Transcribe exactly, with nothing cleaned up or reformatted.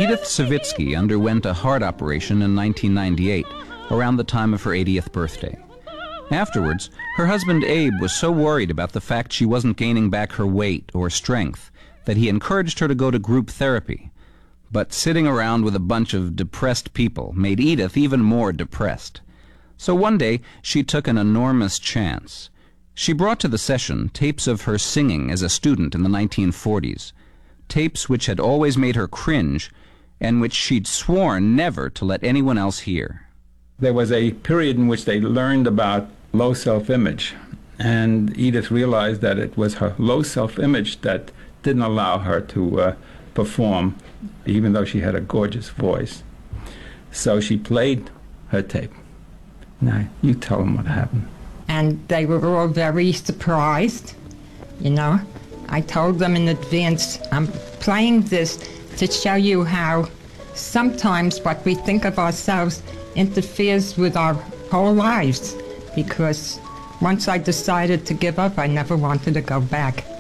Edith Savitsky underwent a heart operation in nineteen ninety-eight, around the time of her eightieth birthday. Afterwards, her husband Abe was so worried about the fact she wasn't gaining back her weight or strength that he encouraged her to go to group therapy. But sitting around with a bunch of depressed people made Edith even more depressed. So one day, she took an enormous chance. She brought to the session tapes of her singing as a student in the nineteen forties, tapes which had always made her cringe and which she'd sworn never to let anyone else hear. There was a period in which they learned about low self-image, and Edith realized that it was her low self-image that didn't allow her to uh, perform, even though she had a gorgeous voice. So she played her tape. Now, you tell them what happened. And they were all very surprised, you know. I told them in advance, I'm playing this to show you how sometimes what we think of ourselves interferes with our whole lives, because once I decided to give up, I never wanted to go back.